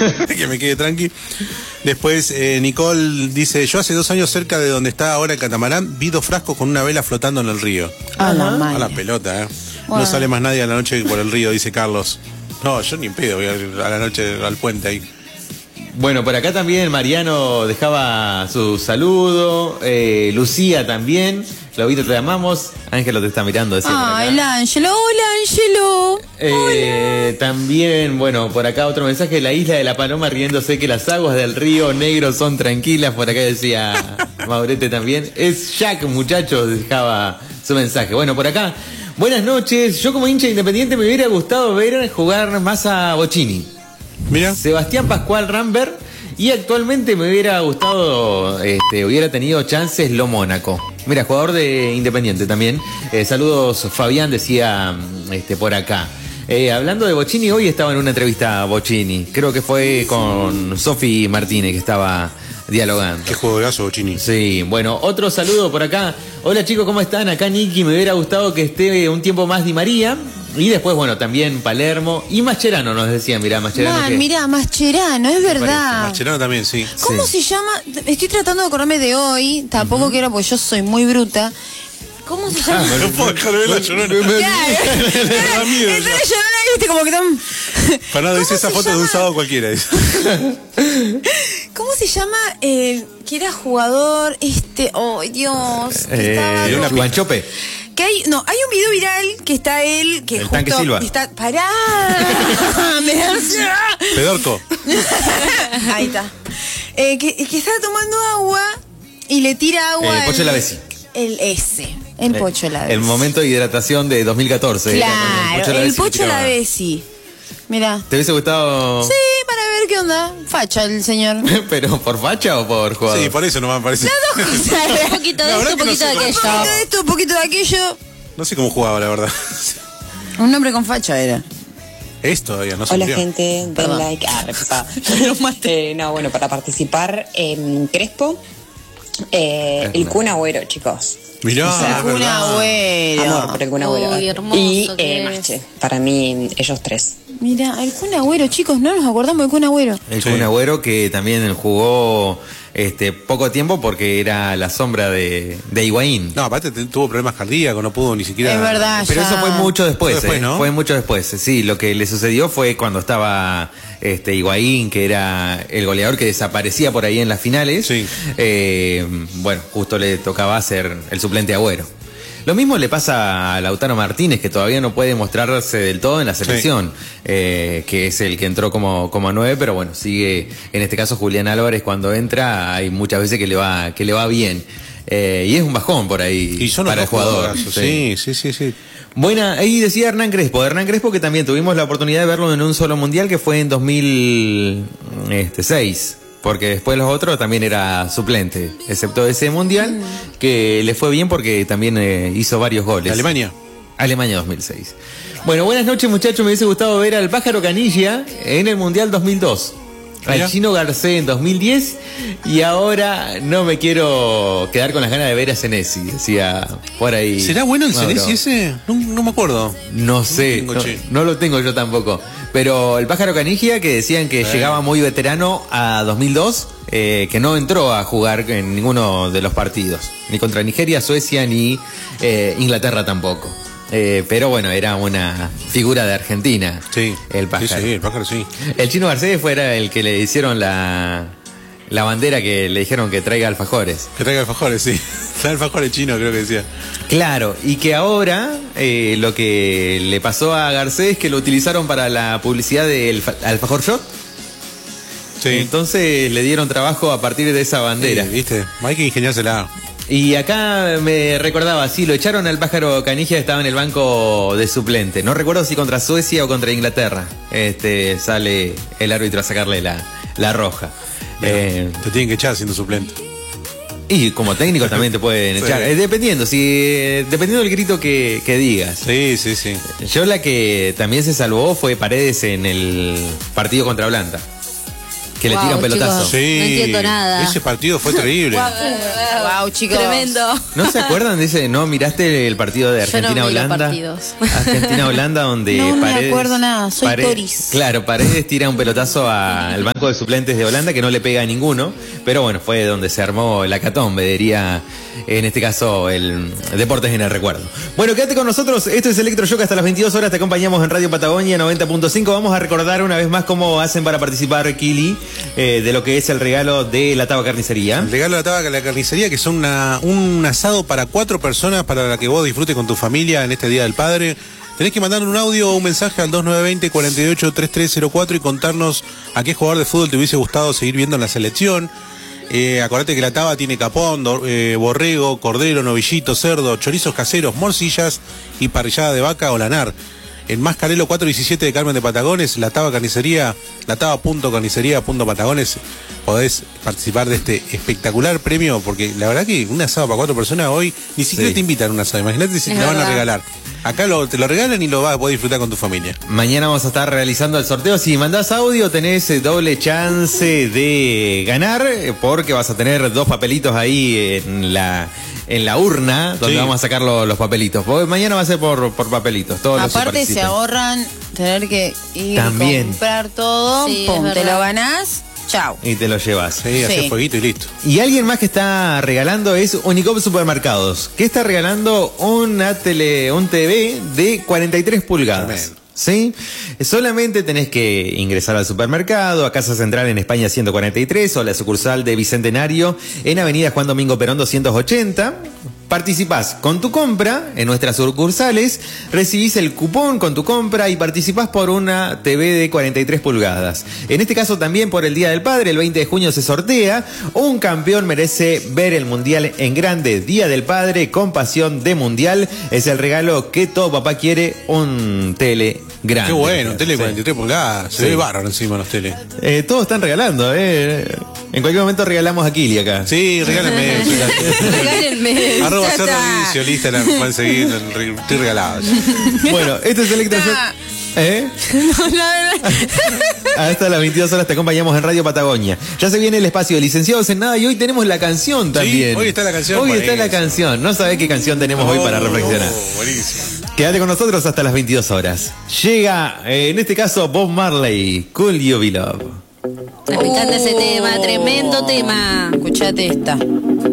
Que me quede tranqui. Después Nicole dice, yo hace 2 años cerca de donde está ahora el catamarán, vi 2 frascos con una vela flotando en el río. A la A madre. la pelota, Bueno. No sale más nadie a la noche por el río, dice Carlos. No, yo ni en pedo voy a la noche al puente ahí. Bueno, por acá también Mariano dejaba su saludo, Lucía también, Lobito te amamos, Ángelo te está mirando. Decía por acá. Ah, el Ángelo, hola Ángelo. También, bueno, por acá otro mensaje, la isla de la Paloma riéndose que las aguas del río Negro son tranquilas, por acá decía Maurete también. Es Jack, muchachos, dejaba su mensaje. Bueno, por acá, buenas noches, yo como hincha independiente me hubiera gustado ver jugar más a Bocchini. Mira. Sebastián Pascual Rambert, y actualmente me hubiera gustado, hubiera tenido chances Lo Mónaco. Mira, jugador de Independiente también. Saludos, Fabián decía por acá. Hablando de Bocchini, hoy estaba en una entrevista a Bocchini. Creo que fue con Sofi Martínez que estaba dialogando. Qué juegazo, Bocchini. Sí, bueno, otro saludo por acá. Hola chicos, ¿cómo están? Acá Nicky, me hubiera gustado que esté un tiempo más Di María. Y después, bueno, también Palermo y Mascherano nos decían, mirá, Mascherano. Man, mirá, Mascherano, es verdad. Mascherano también, sí. ¿Cómo se llama? Estoy tratando de acordarme de hoy, tampoco quiero, porque yo soy muy bruta. ¿Cómo se llama? No puedo dejar de ver la Llorona. Claro. miedo ya. Entonces Llorona, viste, como que tan... Fernando dice esa se foto de un llama? sábado cualquiera. Dice. ¿Cómo se llama? Que era jugador, oh Dios. Guanchope. Que hay un video viral que está él, que El justo Tanque Silva. está, pará, me da ansiedad. Pedorco. Ahí está. Que está tomando agua y le tira agua. El Pocho Lavezzi. El Pocho Lavezzi. El momento de hidratación de 2014. Claro, el Pocho Lavezzi. Mirá. ¿Te hubiese gustado? Sí, para ver qué onda. Facha el señor. ¿Pero por facha o por jugador? Sí, por eso nomás me parece. Las dos cosas. Un poquito de La esto, verdad un que no poquito sé de cómo- Un aquello. poquito de esto, un poquito de aquello. No sé cómo jugaba, la verdad. Un nombre con facha era. Es todavía, no sé. Hola gente, den Perdón. like. Repasada. Lo maté. No, bueno, para participar, Crespo, el Kun Agüero, chicos. Mirá, O sea, es Un verdad. agüero. Amor por el Kun Agüero. Uy, hermoso Y que es. Masche, para mí, ellos 3. Mira, el Kun Agüero, chicos, no nos acordamos del Kun Agüero. El Sí. Kun Agüero que también jugó poco tiempo porque era la sombra de Higuaín. No, aparte tuvo problemas cardíacos, no pudo ni siquiera. Es verdad. Pero ya. eso fue mucho después, Fue después, ¿no? Fue mucho después. Sí, lo que le sucedió fue cuando estaba Higuaín, que era el goleador que desaparecía por ahí en las finales. Sí. Bueno, justo le tocaba ser el suplente Agüero. Lo mismo le pasa a Lautaro Martínez, que todavía no puede mostrarse del todo en la selección, que es el que entró como 9, pero bueno, sigue, en este caso Julián Álvarez cuando entra, hay muchas veces que le va bien. Y es un bajón por ahí Y son los para el dos jugador. jugadorazos, sí. Buena, ahí decía Hernán Crespo que también tuvimos la oportunidad de verlo en un solo mundial que fue en 2006. Porque después los otros también era suplente, excepto ese mundial, que le fue bien porque también hizo varios goles. Alemania 2006. Bueno, buenas noches muchachos, me hubiese gustado ver al Pájaro Canilla en el Mundial 2002. Mira. Al Chino Garcés en 2010 y ahora no me quiero quedar con las ganas de ver a Senesi, decía por ahí. ¿Será bueno el No, Senesi no. ese? No me acuerdo. No sé, tengo, che. no lo tengo yo tampoco. Pero el Pájaro Canigia, que decían que llegaba muy veterano a 2002, que no entró a jugar en ninguno de los partidos. Ni contra Nigeria, Suecia, ni Inglaterra tampoco. Pero bueno, era una figura de Argentina. Sí. El Pájaro. Sí, el Pájaro sí. El Chino Garcés fuera el que le hicieron la bandera, que le dijeron que traiga alfajores. Que traiga alfajores, sí. Trae alfajores chino, creo que decía. Claro, y que ahora lo que le pasó a Garcés es que lo utilizaron para la publicidad del alfajor shot. Sí. Entonces le dieron trabajo a partir de esa bandera. Sí, ¿viste? Hay que ingeniársela. Y acá me recordaba, sí, lo echaron al Pájaro Canigia, estaba en el banco de suplente. No recuerdo si contra Suecia o contra Inglaterra. Sale el árbitro a sacarle la roja. Te tienen que echar siendo suplente. Y como técnico también te pueden Sí. echar. Dependiendo del grito que digas. Sí. Yo la que también se salvó fue Paredes en el partido contra Holanda. Que le Wow, tira un pelotazo. chicos. No entiendo nada. Ese partido fue terrible. Wow, chicos. Tremendo. ¿No se acuerdan de ese? ¿No miraste el partido de Yo no miro Argentina-Holanda? partidos. Argentina-Holanda, donde No me Paredes... acuerdo nada, soy Toris. Claro, Paredes tira un pelotazo al banco de suplentes de Holanda que no le pega a ninguno, pero bueno, fue donde se armó la catombe, diría en este caso el Deportes en el Recuerdo. Bueno, quédate con nosotros, esto es Electroshock hasta las 22 horas, te acompañamos en Radio Patagonia 90.5, vamos a recordar una vez más cómo hacen para participar, Kili, de lo que es el regalo de la Taba Carnicería. El regalo de la Taba, la carnicería, que son un asado para 4 personas para la que vos disfrutes con tu familia en este Día del Padre. Tenés que mandar un audio o un mensaje al 2920-483304 y contarnos a qué jugador de fútbol te hubiese gustado seguir viendo en la selección. Acordate que la Taba tiene capón, borrego, cordero, novillito, cerdo, chorizos caseros, morcillas y parrillada de vaca o lanar. En Mascarelo 417 de Carmen de Patagones, la Taba Carnicería, la Taba.carnicería.patagones, podés participar de este espectacular premio, porque la verdad que un asado para 4 personas hoy, ni siquiera te invitan a un asado, imagínate si te lo van a regalar. Acá te lo regalan y lo vas a poder disfrutar con tu familia. Mañana vamos a estar realizando el sorteo. Si mandás audio tenés doble chance de ganar, porque vas a tener 2 papelitos ahí en la urna donde vamos a sacar los papelitos. Porque mañana va a ser por papelitos. Todos aparte los se ahorran tener que ir a También. comprar todo, Sí, pum, es te verdad. lo ganás, chau. y te lo llevas. Sí, hacer fueguito y listo. Y alguien más que está regalando es Unicop Supermercados, que está regalando un TV de 43 pulgadas. Tremendo. ¿Sí? Solamente tenés que ingresar al supermercado, a Casa Central en España 143 o a la sucursal de Bicentenario en Avenida Juan Domingo Perón 280. Participás con tu compra en nuestras sucursales, recibís el cupón con tu compra y participás por una TV de 43 pulgadas. En este caso también por el Día del Padre, el 20 de junio se sortea. Un campeón merece ver el Mundial en grande. Día del Padre con pasión de Mundial. Es el regalo que todo papá quiere, un tele grande. Qué bueno, un tele de Sí. 43 pulgadas. Se Sí. ve bárbaro encima los tele. Todos están regalando, En cualquier momento regalamos a Kili acá. Sí, regálenme. Regálenme. Arroba Ya Cerro está. Inicio, Instagram, pueden seguir, estoy regalado. Bueno, esto es Electroshock. No, la verdad. Hasta las 22 horas te acompañamos en Radio Patagonia. Ya se viene el espacio de Licenciados en Nada y hoy tenemos la canción también. hoy está la canción, Hoy está la buenísimo. canción. No sabés qué canción tenemos hoy para reflexionar. Buenísimo. Quédate con nosotros hasta las 22 horas. Llega, en este caso, Bob Marley, Could You Be Love. Me encanta ese tema, tremendo tema. Escuchate esta.